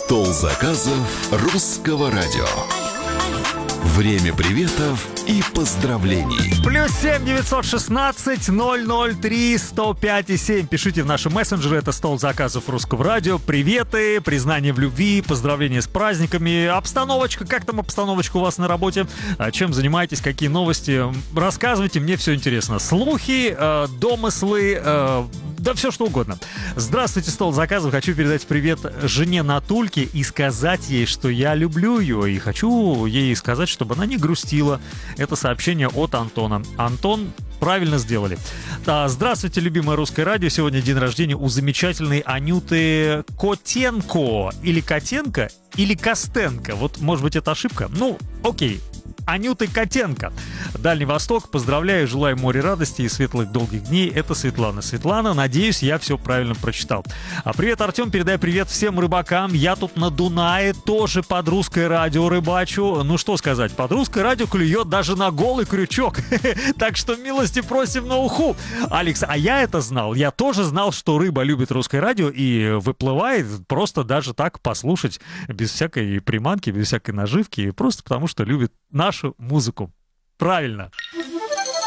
Стол заказов русского радио. Время приветов и поздравлений. +7 916 003 105 7. Пишите в наши мессенджеры. Это стол заказов русского радио. Приветы, признание в любви, поздравления с праздниками. Обстановочка. Как там обстановочка у вас на работе? Чем занимаетесь? Какие новости? Рассказывайте, мне все интересно. Слухи, домыслы, да все что угодно. Здравствуйте, стол заказов. Хочу передать привет жене Натульке и сказать ей, что я люблю ее. И хочу ей сказать, чтобы она не грустила. Это сообщение от Антона. Антон, правильно сделали. Здравствуйте, любимое русское радио. Сегодня день рождения у замечательной Анюты Котенко. Или Котенко, или Костенко. Вот, может быть, это ошибка? Ну, окей. Анюты Котенко. Дальний Восток. Поздравляю, желаю море радости и светлых долгих дней. Это Светлана. Светлана, надеюсь, я все правильно прочитал. Привет, Артем, передай привет всем рыбакам. Я тут на Дунае тоже под русское радио рыбачу. Ну что сказать, под русское радио клюет даже на голый крючок. Так что милости просим на уху. Алекс, а я это знал. Я тоже знал, что рыба любит русское радио и выплывает просто даже так послушать без всякой приманки, без всякой наживки. Просто потому, что любит нашу музыку. Правильно.